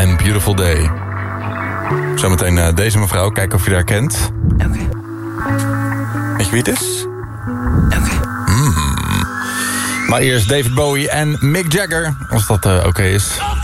en Beautiful Day. Zometeen deze mevrouw, kijken of je haar kent. Oké. Weet je wie het is? Oké. Maar eerst David Bowie en Mick Jagger, als dat oké is.